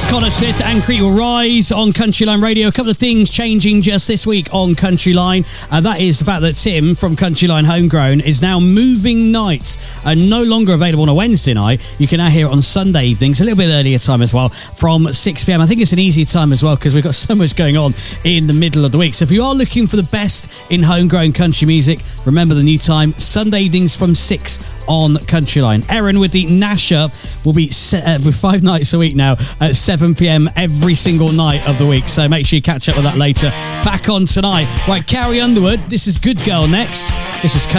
Connor Smith and Crete Will Rise on Countryline Radio. A couple of things changing just this week on Countryline. That is the fact that Tim from Countryline Homegrown is now moving nights and no longer available on a Wednesday night. You can now hear it on Sunday evenings, a little bit earlier time as well, from 6pm. I think it's an easier time as well because we've got so much going on in the middle of the week. So if you are looking for the best in homegrown country music, remember the new time, Sunday evenings from 6 on Countryline. Erin with the Nash Up will be with 5 nights a week now at 7pm every single night of the week. So make sure you catch up with that later. Back on tonight. Right, Carrie Underwood. This is Good Girl next. This is